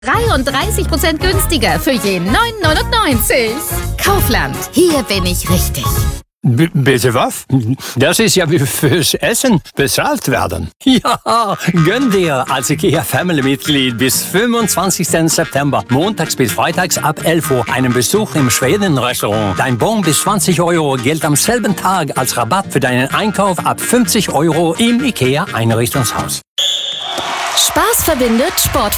33% günstiger für je 9,99. Kaufland, hier bin ich richtig. Bitte was? Das ist ja wie fürs Essen bezahlt werden. Ja, gönn dir als IKEA-Family-Mitglied bis 25. September, montags bis freitags ab 11 Uhr, einen Besuch im Schweden-Restaurant. Dein Bon bis 20 € gilt am selben Tag als Rabatt für deinen Einkauf ab 50 € im IKEA-Einrichtungshaus. Spaß verbindet, Sport